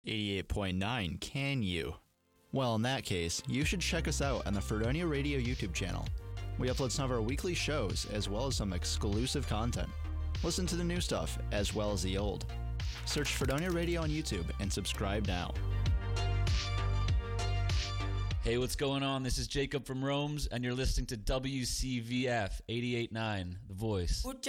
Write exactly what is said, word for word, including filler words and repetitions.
eighty-eight point nine, can you? Well, in that case, you should check us out on the Fredonia Radio YouTube channel. We upload some of our weekly shows as well as some exclusive content. Listen to the new stuff as well as the old. Search Fredonia Radio on YouTube and subscribe now. Hey, what's going on? This is Jacob from Rome's, and you're listening to W C V F eighty-eight point nine, The Voice.